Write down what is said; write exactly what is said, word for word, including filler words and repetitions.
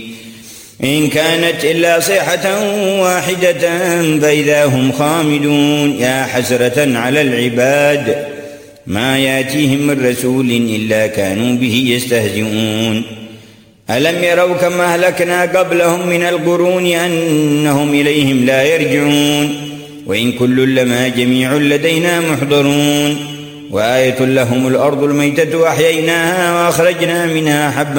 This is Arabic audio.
إن كانت إلا صيحة واحدة فإذا هم خامدون. يا حسرة على العباد ما يأتيهم من رسول إلا كانوا به يستهزئون. ألم يروا كما أهلكنا قبلهم من القرون أنهم إليهم لا يرجعون. وإن كل لما جميع لدينا محضرون. وآية لهم الأرض الميتة أحييناها وأخرجنا منها حبا